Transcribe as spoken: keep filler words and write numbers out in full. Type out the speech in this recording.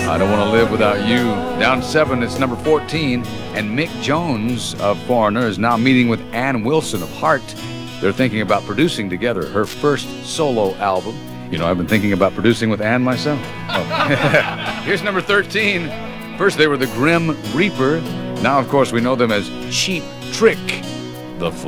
I Don't Want to Live Without You. Down seven, it's number fourteen. And Mick Jones of Foreigner is now meeting with Ann Wilson of Heart. They're thinking about producing together her first solo album. You know, I've been thinking about producing with Ann myself. Oh. Here's number thirteen. First, they were the Grim Reaper. Now, of course, we know them as Cheap Trick. The